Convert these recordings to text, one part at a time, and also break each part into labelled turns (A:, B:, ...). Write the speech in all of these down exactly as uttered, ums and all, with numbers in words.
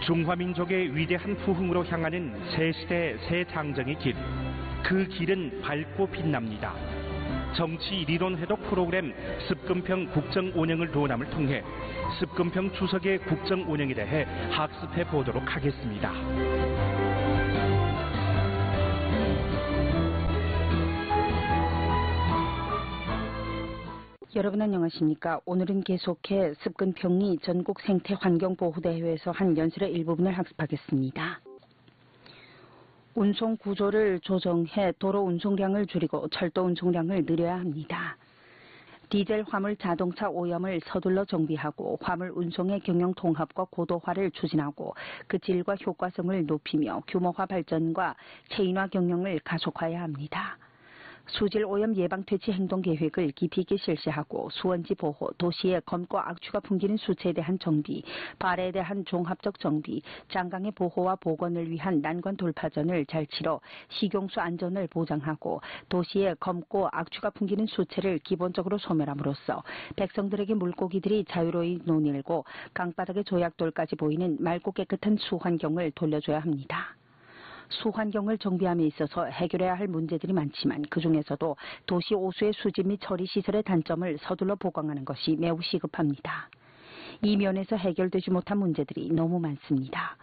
A: 중화민족의 위대한 부흥으로 향하는 새 시대 새 장정의 길. 그 길은 밝고 빛납니다. 정치 리론 회독 프로그램 습근평 국정 운영을 논함을 통해 습근평 주석의 국정 운영에 대해 학습해 보도록 하겠습니다.
B: 여러분 안녕하십니까? 오늘은 계속해 습근평리 전국 생태환경보호대회에서 한 연설의 일부분을 학습하겠습니다. 운송 구조를 조정해 도로 운송량을 줄이고 철도 운송량을 늘려야 합니다. 디젤 화물 자동차 오염을 서둘러 정비하고 화물 운송의 경영 통합과 고도화를 추진하고 그 질과 효과성을 높이며 규모화 발전과 체인화 경영을 가속화해야 합니다. 수질 오염 예방 퇴치 행동 계획을 깊이 있게 실시하고 수원지 보호, 도시의 검고 악취가 풍기는 수체에 대한 정비, 발해에 대한 종합적 정비, 장강의 보호와 복원을 위한 난관 돌파전을 잘 치러 식용수 안전을 보장하고 도시의 검고 악취가 풍기는 수체를 기본적으로 소멸함으로써 백성들에게 물고기들이 자유로이 논일고 강바닥의 조약돌까지 보이는 맑고 깨끗한 수환경을 돌려줘야 합니다. 수환경을 정비함에 있어서 해결해야 할 문제들이 많지만 그중에서도 도시 오수의 수집 및 처리 시설의 단점을 서둘러 보강하는 것이 매우 시급합니다. 이 면에서 해결되지 못한 문제들이 너무 많습니다.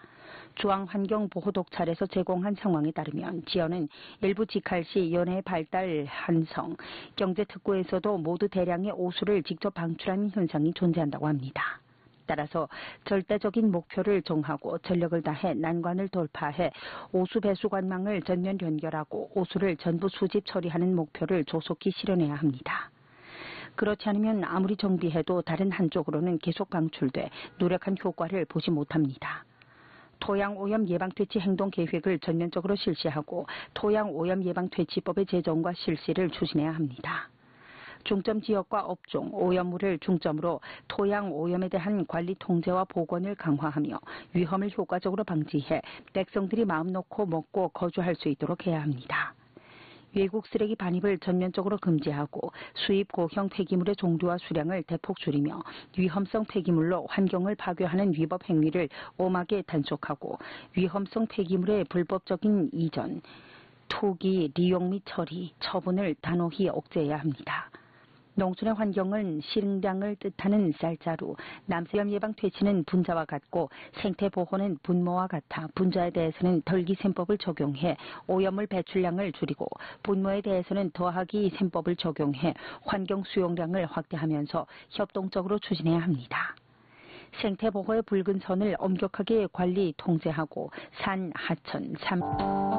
B: 중앙환경보호독찰에서 제공한 상황에 따르면 지연은 일부 직할시 연해 발달 한성, 경제특구에서도 모두 대량의 오수를 직접 방출하는 현상이 존재한다고 합니다. 따라서 절대적인 목표를 정하고 전력을 다해 난관을 돌파해 오수 배수 관망을 전면 연결하고 오수를 전부 수집 처리하는 목표를 조속히 실현해야 합니다. 그렇지 않으면 아무리 정비해도 다른 한쪽으로는 계속 방출돼 노력한 효과를 보지 못합니다. 토양오염 예방퇴치 행동계획을 전면적으로 실시하고 토양오염 예방퇴치법의 제정과 실시를 추진해야 합니다. 중점 지역과 업종, 오염물을 중점으로 토양 오염에 대한 관리 통제와 복원을 강화하며 위험을 효과적으로 방지해 백성들이 마음 놓고 먹고 거주할 수 있도록 해야 합니다. 외국 쓰레기 반입을 전면적으로 금지하고 수입 고형 폐기물의 종류와 수량을 대폭 줄이며 위험성 폐기물로 환경을 파괴하는 위법 행위를 엄하게 단속하고 위험성 폐기물의 불법적인 이전, 투기, 리용 및 처리, 처분을 단호히 억제해야 합니다. 농촌의 환경은 식량을 뜻하는 쌀자루, 남수염 예방 퇴치는 분자와 같고 생태보호는 분모와 같아 분자에 대해서는 덜기 셈법을 적용해 오염물 배출량을 줄이고 분모에 대해서는 더하기 셈법을 적용해 환경 수용량을 확대하면서 협동적으로 추진해야 합니다. 생태보호의 붉은 선을 엄격하게 관리 통제하고 산, 하천, 삼...